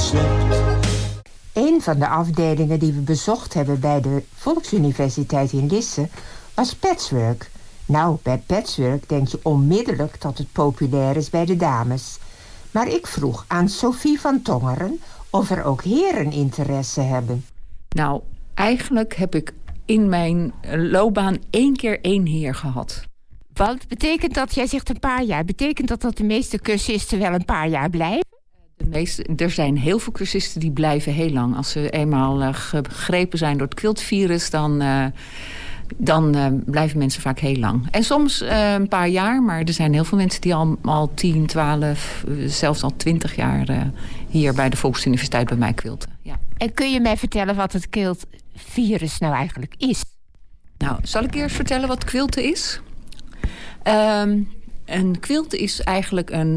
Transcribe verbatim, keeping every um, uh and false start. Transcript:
recept. Een van de afdelingen die we bezocht hebben bij de Volksuniversiteit in Lisse was patchwork. Nou, bij patchwork denk je onmiddellijk dat het populair is bij de dames. Maar ik vroeg aan Sophie van Tongeren of er ook heren interesse hebben. Nou, eigenlijk heb ik in mijn loopbaan één keer één heer gehad. Want betekent dat, jij zegt een paar jaar, betekent dat dat de meeste cursisten wel een paar jaar blijven? De meeste, er zijn heel veel cursisten die blijven heel lang. Als ze eenmaal uh, gegrepen zijn door het quiltvirus, dan, uh, dan uh, blijven mensen vaak heel lang. En soms uh, een paar jaar, maar er zijn heel veel mensen die al, al tien, twaalf, uh, zelfs al twintig jaar uh, hier bij de Volksuniversiteit bij mij quilten. Ja. En kun je mij vertellen wat het quiltvirus nou eigenlijk is? Nou, zal ik eerst vertellen wat quilten is? Um, een quilt is eigenlijk een